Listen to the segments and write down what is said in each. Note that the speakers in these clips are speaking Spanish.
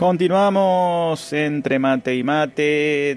Continuamos entre mate y mate,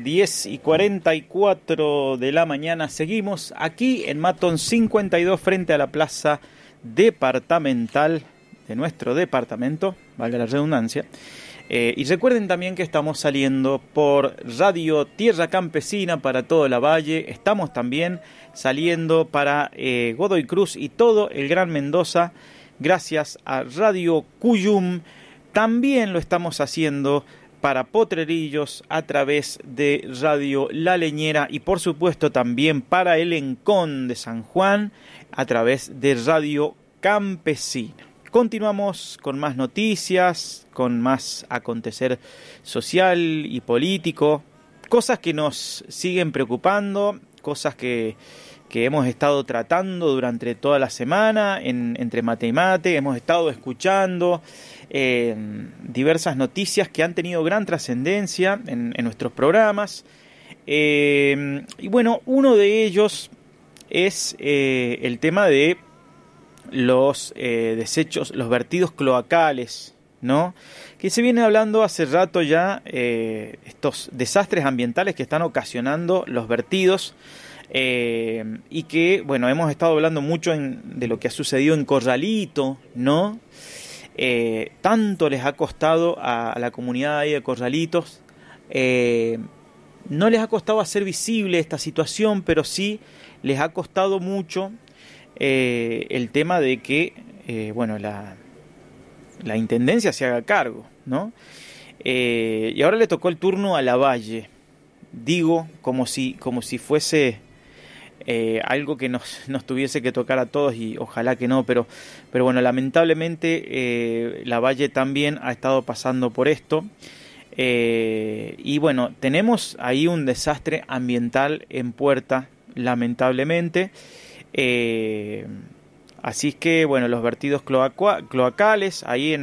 10:44 de la mañana. Seguimos aquí en Matón 52 frente a la plaza departamental de nuestro departamento, valga la redundancia. Y recuerden también que estamos saliendo por Radio Tierra Campesina para todo la Valle. Estamos también saliendo para Godoy Cruz y todo el Gran Mendoza gracias a Radio Cuyum. También lo estamos haciendo para Potrerillos a través de Radio La Leñera y por supuesto también para el Encón de San Juan a través de Radio Campesina. Continuamos con más noticias, con más acontecer social y político, cosas que nos siguen preocupando, cosas que hemos estado tratando durante toda la semana entre mate y mate. Hemos estado escuchando diversas noticias que han tenido gran trascendencia en nuestros programas. Y bueno, uno de ellos es el tema de los desechos, los vertidos cloacales, ¿no? Que se viene hablando hace rato ya, estos desastres ambientales que están ocasionando los vertidos. Y que, bueno, hemos estado hablando mucho de lo que ha sucedido en Corralito, ¿no? Tanto les ha costado a la comunidad ahí de Corralitos, no les ha costado hacer visible esta situación, pero sí les ha costado mucho el tema de que, bueno, la Intendencia se haga cargo, ¿no? Y ahora le tocó el turno a Lavalle, digo, como si fuese algo que nos tuviese que tocar a todos y ojalá que no, pero bueno, lamentablemente Lavalle también ha estado pasando por esto y bueno, tenemos ahí un desastre ambiental en puerta, lamentablemente, así es que bueno, los vertidos cloacales ahí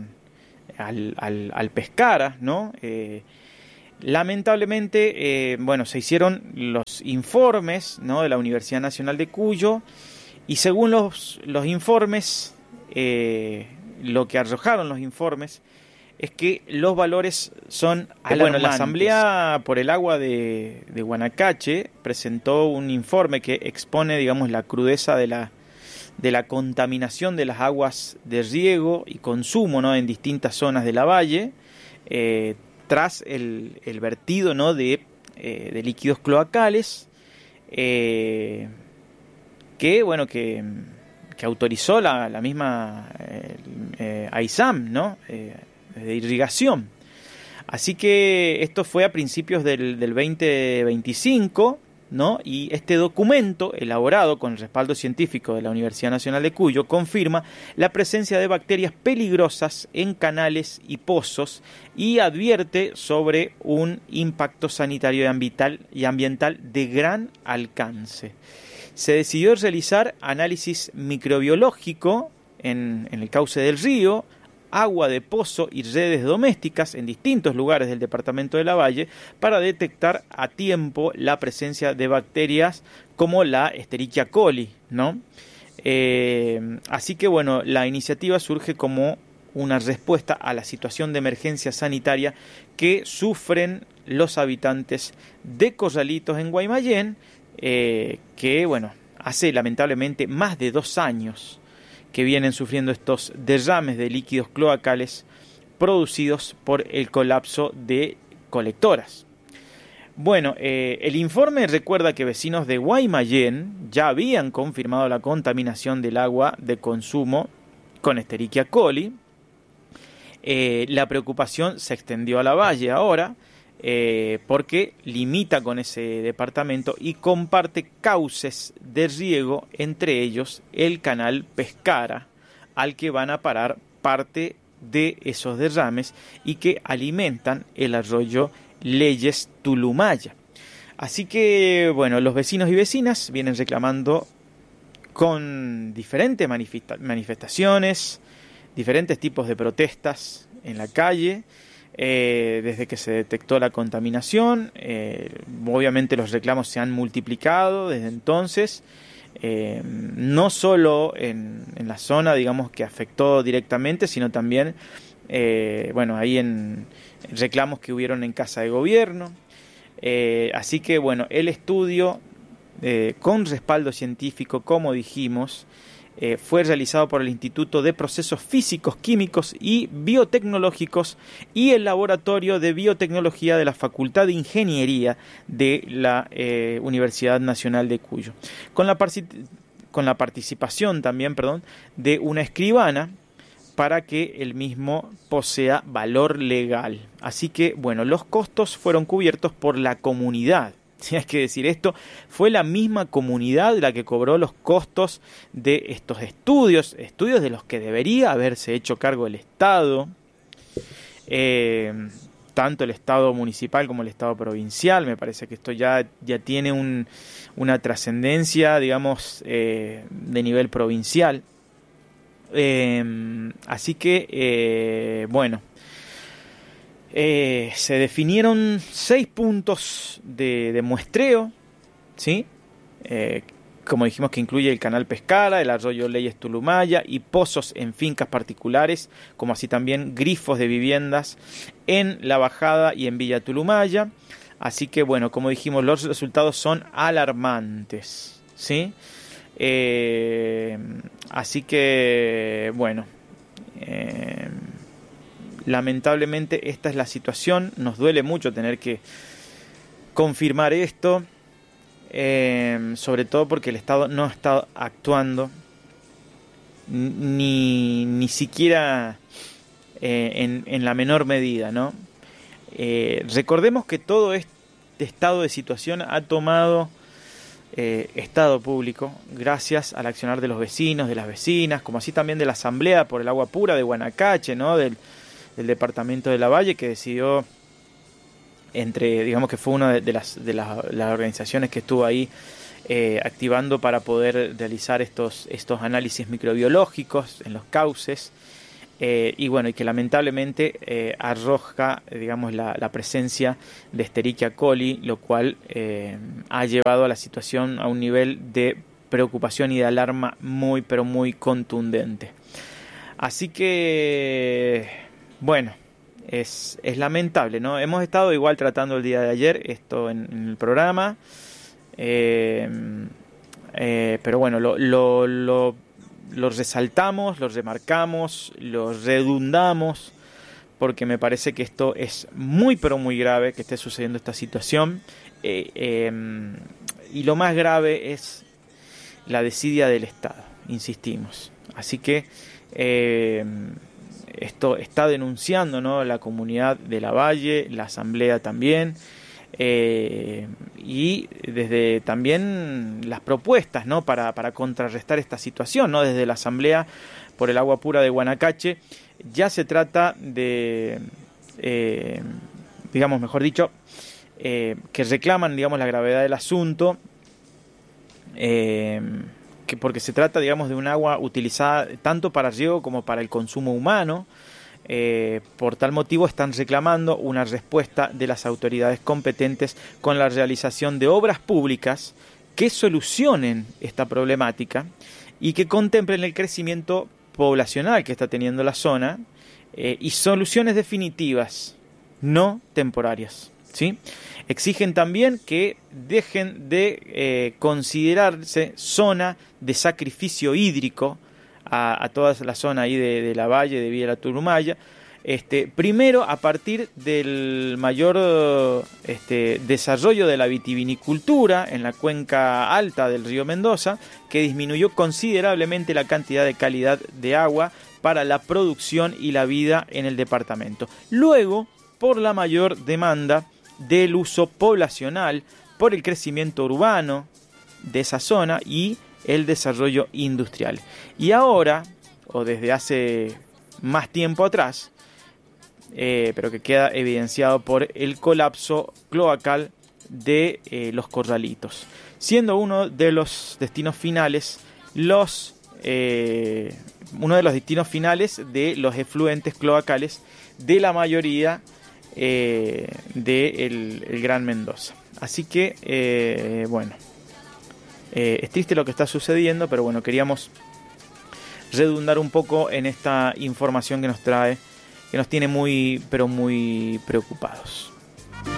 al Pescara, ¿no? Lamentablemente, bueno, se hicieron los informes, ¿no?, de la Universidad Nacional de Cuyo y según los informes, lo que arrojaron los informes es que los valores son alarmantes. Bueno, la Asamblea por el Agua de Guanacache presentó un informe que expone, digamos, la crudeza de la contaminación de las aguas de riego y consumo, ¿no?, en distintas zonas de la valle, tras el vertido, ¿no?, de líquidos cloacales que bueno que autorizó la misma AISAM, ¿no?, de irrigación. Así que esto fue a principios del 2025, ¿no? Y este documento, elaborado con el respaldo científico de la Universidad Nacional de Cuyo, confirma la presencia de bacterias peligrosas en canales y pozos y advierte sobre un impacto sanitario y ambiental de gran alcance. Se decidió realizar análisis microbiológico en el cauce del río, agua de pozo y redes domésticas en distintos lugares del departamento de Lavalle para detectar a tiempo la presencia de bacterias como la Escherichia coli, ¿no? Así que bueno, la iniciativa surge como una respuesta a la situación de emergencia sanitaria que sufren los habitantes de Corralitos en Guaymallén, que bueno, hace lamentablemente más de 2 años que vienen sufriendo estos derrames de líquidos cloacales producidos por el colapso de colectoras. Bueno, el informe recuerda que vecinos de Guaymallén ya habían confirmado la contaminación del agua de consumo con Escherichia coli. La preocupación se extendió a Lavalle ahora, porque limita con ese departamento y comparte cauces de riego, entre ellos el canal Pescara, al que van a parar parte de esos derrames y que alimentan el arroyo Leyes Tulumaya. Así que, bueno, los vecinos y vecinas vienen reclamando con diferentes manifestaciones, diferentes tipos de protestas en la calle, desde que se detectó la contaminación. Obviamente los reclamos se han multiplicado desde entonces, no solo en la zona, digamos, que afectó directamente, sino también bueno, ahí en reclamos que hubieron en Casa de Gobierno. Así que bueno, el estudio con respaldo científico, como dijimos, fue realizado por el Instituto de Procesos Físicos, Químicos y Biotecnológicos y el Laboratorio de Biotecnología de la Facultad de Ingeniería de la Universidad Nacional de Cuyo, con la participación también, de una escribana para que el mismo posea valor legal. Así que, bueno, los costos fueron cubiertos por la comunidad. Si hay que decir esto, fue la misma comunidad la que cobró los costos de estos estudios de los que debería haberse hecho cargo el Estado, tanto el Estado municipal como el Estado provincial. Me parece que esto ya tiene una trascendencia, digamos, de nivel provincial. Así que, bueno, se definieron 6 puntos de muestreo, ¿sí? Como dijimos, que incluye el canal Pescara, el arroyo Leyes Tulumaya y pozos en fincas particulares, como así también grifos de viviendas en La Bajada y en Villa Tulumaya. Así que, bueno, como dijimos, los resultados son alarmantes, ¿sí? Así que, bueno, lamentablemente esta es la situación. Nos duele mucho tener que confirmar esto, sobre todo porque el Estado no está actuando ni siquiera en la menor medida, ¿no? Recordemos que todo este estado de situación ha tomado Estado público gracias al accionar de los vecinos, de las vecinas, como así también de la Asamblea por el Agua Pura de Guanacache, ¿no? Del departamento de Lavalle, que decidió, digamos que fue una de las organizaciones que estuvo ahí activando para poder realizar estos análisis microbiológicos en los cauces, y bueno, y que lamentablemente arroja, digamos, la presencia de Escherichia coli, lo cual ha llevado a la situación a un nivel de preocupación y de alarma muy, pero muy contundente. Así que, bueno, es lamentable, ¿no? Hemos estado igual tratando el día de ayer esto en el programa, pero bueno, lo resaltamos, lo remarcamos, lo redundamos, porque me parece que esto es muy, pero muy grave que esté sucediendo esta situación, y lo más grave es la desidia del Estado, insistimos. Así que esto está denunciando, ¿no?, la comunidad de Lavalle, la Asamblea también, y desde también las propuestas, ¿no?, para contrarrestar esta situación, ¿no? Desde la Asamblea por el Agua Pura de Guanacache ya se trata de, digamos, mejor dicho, que reclaman, digamos, la gravedad del asunto, que porque se trata, digamos, de un agua utilizada tanto para riego como para el consumo humano. Por tal motivo están reclamando una respuesta de las autoridades competentes con la realización de obras públicas que solucionen esta problemática y que contemplen el crecimiento poblacional que está teniendo la zona, y soluciones definitivas, no temporarias, ¿sí? Exigen también que dejen de considerarse zona de sacrificio hídrico a toda la zona ahí de Lavalle, de Villa Tulumaya, primero a partir del mayor desarrollo de la vitivinicultura en la cuenca alta del río Mendoza, que disminuyó considerablemente la cantidad de calidad de agua para la producción y la vida en el departamento. Luego, por la mayor demanda del uso poblacional, por el crecimiento urbano de esa zona y el desarrollo industrial. Y ahora, o desde hace más tiempo atrás, pero que queda evidenciado por el colapso cloacal de Los Corralitos, siendo uno de los destinos finales de los efluentes cloacales de la mayoría del Gran Mendoza. Así que, bueno, es triste lo que está sucediendo, pero bueno, queríamos redundar un poco en esta información que nos trae que nos tiene muy, pero muy preocupados.